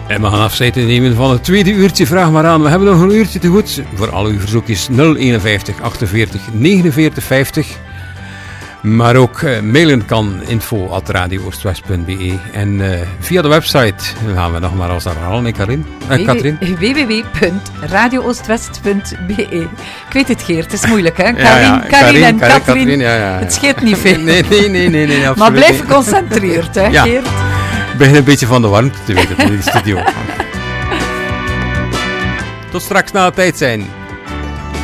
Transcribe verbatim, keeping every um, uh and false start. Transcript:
En we gaan afscheid nemen van het tweede uurtje. Vraag maar aan. We hebben nog een uurtje te goed. Voor al uw verzoekjes nul eenenvijftig achtenveertig negenenveertig vijftig. Maar ook uh, mailen kan info at radio oost west punt b e. En uh, via de website gaan we nog maar als herhalen, hè, Karin? Uh, Katrien? w w w punt radio oost west punt b e. Ik weet het, Geert. Het is moeilijk, hè? Karin, ja, ja. Karin, Karin en Karin, Katrien. Katrien, ja, ja, ja. Het scheelt niet veel. Nee, nee, nee, nee, nee absoluut maar blijf niet. geconcentreerd, hè, ja. Geert? Ik begin een beetje van de warmte te weten in de studio. Tot straks na de tijd zijn.